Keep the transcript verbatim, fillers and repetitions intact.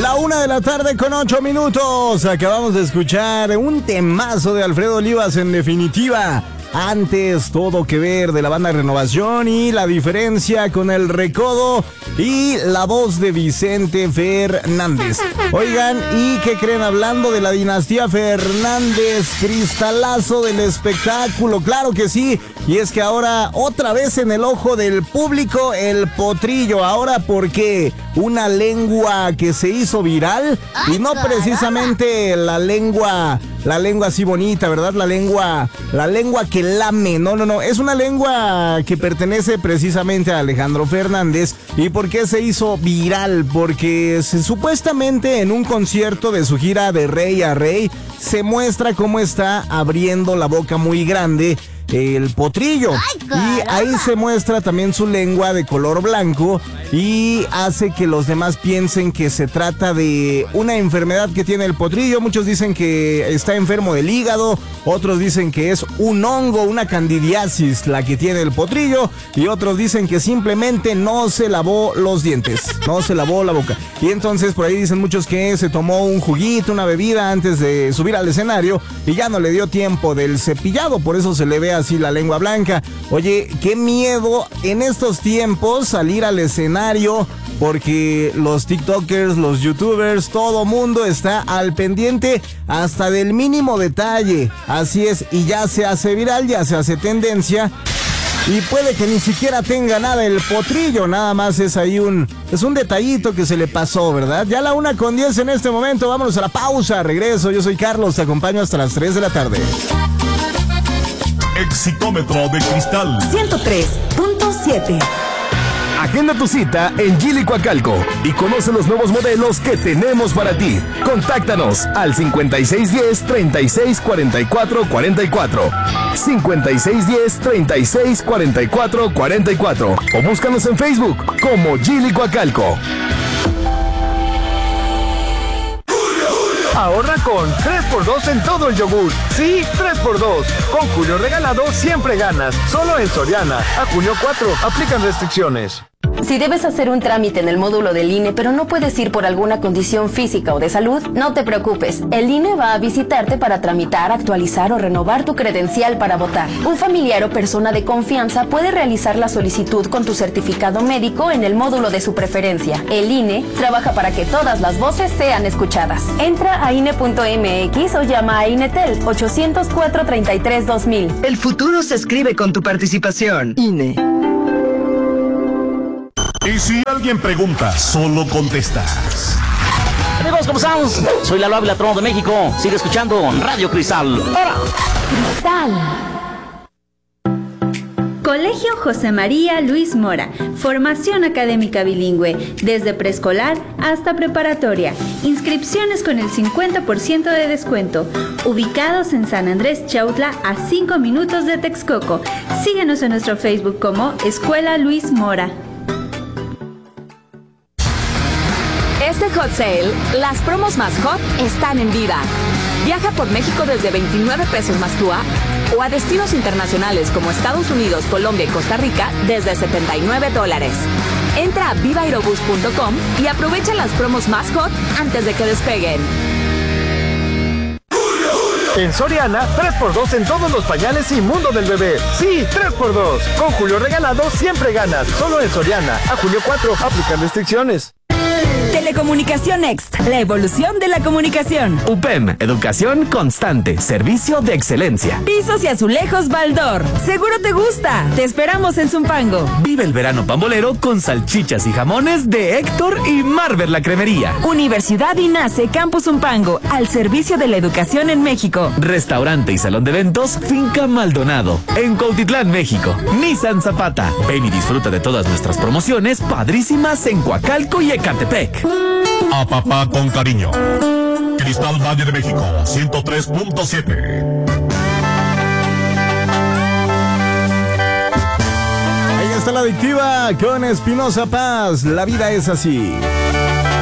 La una de la tarde con ocho minutos. Acabamos de escuchar un temazo de Alfredo Olivas, En Definitiva. Antes, Todo que Ver, de la banda Renovación, y La Diferencia con El Recodo y la voz de Vicente Fernández. Oigan, ¿y qué creen? Hablando de la dinastía Fernández, cristalazo del espectáculo, claro que sí. Y es que ahora otra vez en el ojo del público el Potrillo. Ahora porque una lengua que se hizo viral, y no precisamente la lengua, la lengua así bonita, ¿verdad? La lengua, la lengua que lame, no, no, no, es una lengua que pertenece precisamente a Alejandro Fernández. ¿Y por qué se hizo viral? Porque se, supuestamente en un concierto de su gira de Rey a Rey se muestra cómo está abriendo la boca muy grande el Potrillo. Ay, y ahí se muestra también su lengua de color blanco y hace que los demás piensen que se trata de una enfermedad que tiene el Potrillo. Muchos dicen que está enfermo del hígado, otros dicen que es un hongo, una candidiasis la que tiene el Potrillo, y otros dicen que simplemente no se lavó los dientes, no se lavó la boca. Y entonces por ahí dicen muchos que se tomó un juguito, una bebida antes de subir al escenario y ya no le dio tiempo del cepillado, por eso se le ve así la lengua blanca. Oye, qué miedo en estos tiempos salir al escenario, porque los TikTokers, los YouTubers, todo mundo está al pendiente hasta del mínimo detalle. Así es, y ya se hace viral, ya se hace tendencia. Y puede que ni siquiera tenga nada el Potrillo, nada más es ahí un, es un detallito que se le pasó, ¿verdad? Ya la una con diez en este momento, vámonos a la pausa, regreso, yo soy Carlos, te acompaño hasta las tres de la tarde. Exitómetro de cristal ciento tres punto siete. Agenda tu cita en Geely Coacalco y conoce los nuevos modelos que tenemos para ti. Contáctanos al cincuenta y seis diez, treinta y seis cuarenta y cuatro cuarenta y cuatro, cincuenta y seis diez, treinta y seis cuarenta y cuatro cuarenta y cuatro, o búscanos en Facebook como Geely Coacalco. Ahorra con tres por dos en todo el yogur. Sí, tres por dos. Con Julio Regalado siempre ganas. Solo en Soriana. A junio cuatro. Aplican restricciones. Si debes hacer un trámite en el módulo del I N E, pero no puedes ir por alguna condición física o de salud, no te preocupes. El I N E va a visitarte para tramitar, actualizar o renovar tu credencial para votar. Un familiar o persona de confianza puede realizar la solicitud con tu certificado médico en el módulo de su preferencia. El I N E trabaja para que todas las voces sean escuchadas. Entra a I N E punto M X o llama a INETEL ochocientos cuatro, treinta y tres, dos mil. El futuro se escribe con tu participación. I N E. Y si alguien pregunta, solo contestas. Amigos, ¿cómo están? Soy Lalo Ávila, Trono de México. Sigue escuchando Radio Cristal. ¡Ahora! Cristal. Colegio José María Luis Mora. Formación académica bilingüe, desde preescolar hasta preparatoria. Inscripciones con el cincuenta por ciento de descuento. Ubicados en San Andrés Chautla, a cinco minutos de Texcoco. Síguenos en nuestro Facebook como Escuela Luis Mora. Este Hot Sale, las promos más hot están en Viva. Viaja por México desde veintinueve pesos más T U A, o a destinos internacionales como Estados Unidos, Colombia y Costa Rica desde setenta y nueve dólares. Entra a viva aerobús punto com y aprovecha las promos más hot antes de que despeguen. En Soriana, tres por dos en todos los pañales y mundo del bebé. Sí, tres por dos. Con Julio Regalado siempre ganas. Solo en Soriana. A junio cuatro. Aplican restricciones. Telecomunicación Next, la evolución de la comunicación. U P E M, educación constante, servicio de excelencia. Pisos y azulejos Baldor. Seguro te gusta. Te esperamos en Zumpango. Vive el verano pambolero con salchichas y jamones de Héctor y Marver la Cremería. Universidad INACE Campus Zumpango, al servicio de la educación en México. Restaurante y salón de eventos Finca Maldonado, en Cuautitlán, México. Nissan Zapata. Ven y disfruta de todas nuestras promociones padrísimas en Coacalco y Ecatepec. A papá con cariño. Cristal Valle de México, ciento tres punto siete. Ahí está la adictiva con Espinosa Paz. La vida es así.